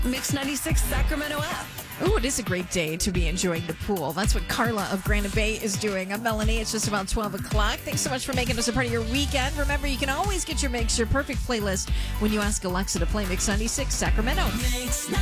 Mix 96 Sacramento app. Oh, it is a great day to be enjoying the pool. That's what Carla of Granite Bay is doing. I'm Melanie. It's just about 12 o'clock. Thanks so much for making us a part of your weekend. Remember, you can always get your Mix Your Perfect playlist when you ask Alexa to play Mix 96 Sacramento. Mix